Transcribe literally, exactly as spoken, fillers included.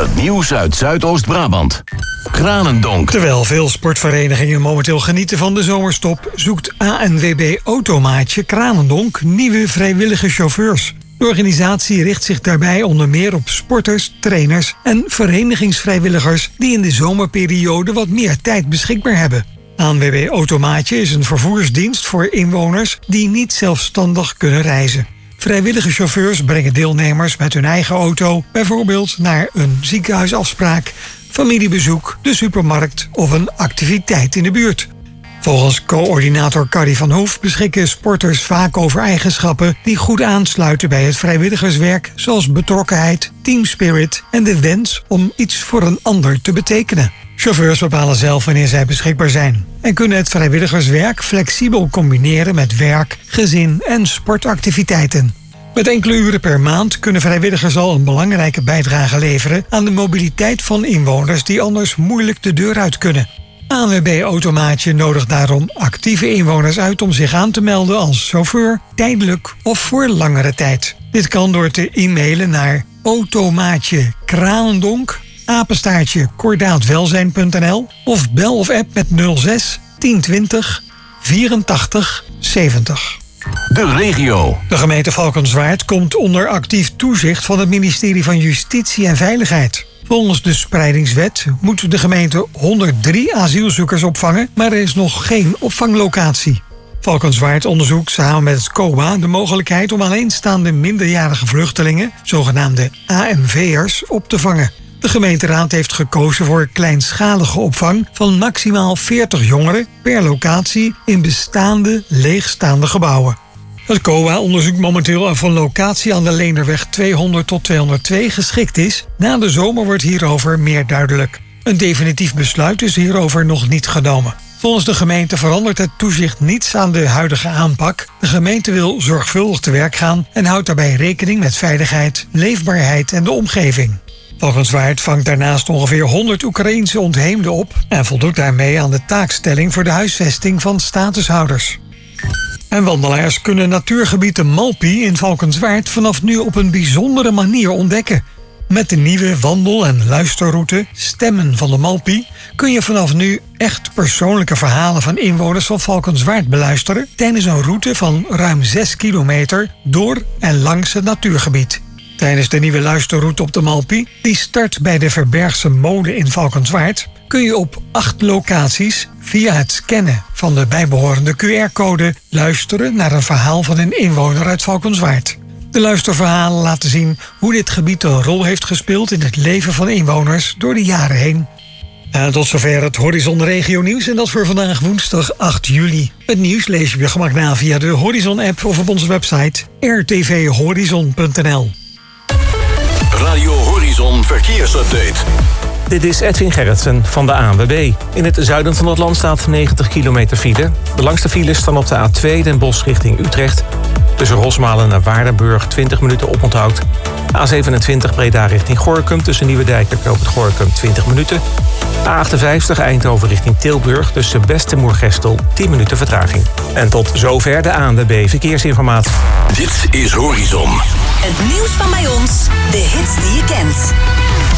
Het nieuws uit Zuidoost-Brabant. Kranendonk. Terwijl veel sportverenigingen momenteel genieten van de zomerstop, zoekt A N W B Automaatje Kranendonk nieuwe vrijwillige chauffeurs. De organisatie richt zich daarbij onder meer op sporters, trainers en verenigingsvrijwilligers die in de zomerperiode wat meer tijd beschikbaar hebben. A N W B Automaatje is een vervoersdienst voor inwoners die niet zelfstandig kunnen reizen. Vrijwillige chauffeurs brengen deelnemers met hun eigen auto bijvoorbeeld naar een ziekenhuisafspraak, familiebezoek, de supermarkt of een activiteit in de buurt. Volgens coördinator Carrie van Hoef beschikken sporters vaak over eigenschappen die goed aansluiten bij het vrijwilligerswerk, zoals betrokkenheid, teamspirit en de wens om iets voor een ander te betekenen. Chauffeurs bepalen zelf wanneer zij beschikbaar zijn en kunnen het vrijwilligerswerk flexibel combineren met werk, gezin en sportactiviteiten. Met enkele uren per maand kunnen vrijwilligers al een belangrijke bijdrage leveren aan de mobiliteit van inwoners die anders moeilijk de deur uit kunnen. A N W B Automaatje nodigt daarom actieve inwoners uit om zich aan te melden als chauffeur, tijdelijk of voor langere tijd. Dit kan door te e-mailen naar automaatje kranendonk, apenstaartje kordaatwelzijn punt n l of bel of app met nul zes tien twintig vierentachtig zeventig. De regio. De gemeente Valkenswaard komt onder actief toezicht van het ministerie van Justitie en Veiligheid. Volgens de spreidingswet moet de gemeente honderddrie asielzoekers opvangen, maar er is nog geen opvanglocatie. Valkenswaard onderzoekt samen met het C O A de mogelijkheid om alleenstaande minderjarige vluchtelingen, zogenaamde A M V'ers, op te vangen. De gemeenteraad heeft gekozen voor kleinschalige opvang van maximaal veertig jongeren per locatie in bestaande leegstaande gebouwen. Het C O A onderzoekt momenteel of een locatie aan de Leenderweg tweehonderd tot tweehonderdtwee geschikt is. Na de zomer wordt hierover meer duidelijk. Een definitief besluit is hierover nog niet genomen. Volgens de gemeente verandert het toezicht niets aan de huidige aanpak. De gemeente wil zorgvuldig te werk gaan en houdt daarbij rekening met veiligheid, leefbaarheid en de omgeving. Valkenswaard vangt daarnaast ongeveer honderd Oekraïense ontheemden op en voldoet daarmee aan de taakstelling voor de huisvesting van statushouders. En wandelaars kunnen natuurgebied de Malpie in Valkenswaard vanaf nu op een bijzondere manier ontdekken. Met de nieuwe wandel- en luisterroute Stemmen van de Malpie kun je vanaf nu echt persoonlijke verhalen van inwoners van Valkenswaard beluisteren tijdens een route van ruim zes kilometer door en langs het natuurgebied. Tijdens de nieuwe luisterroute op de Malpie, die start bij de Verbergse Molen in Valkenswaard, kun je op acht locaties via het scannen van de bijbehorende Q R-code luisteren naar een verhaal van een inwoner uit Valkenswaard. De luisterverhalen laten zien hoe dit gebied een rol heeft gespeeld in het leven van inwoners door de jaren heen. En tot zover het Horizon Regio Nieuws en dat voor vandaag woensdag acht juli. Het nieuws lees je op je gemak na via de Horizon-app of op onze website r t v horizon punt n l. Radio Horizon Verkeersupdate. Dit is Edwin Gerritsen van de A N W B. In het zuiden van het land staat negentig kilometer file. De langste files staan op de A twee Den Bosch richting Utrecht. Tussen Rosmalen en Waardenburg twintig minuten oponthoud. A zevenentwintig Breda richting Gorinchem. Tussen Nieuwedijk en Knoop het Gorinchem twintig minuten. A achtenvijftig Eindhoven richting Tilburg. Tussen Best en Moergestel tien minuten vertraging. En tot zover de A N W B Verkeersinformatie. Dit is Horizon. Het nieuws van bij ons, de hits die je kent.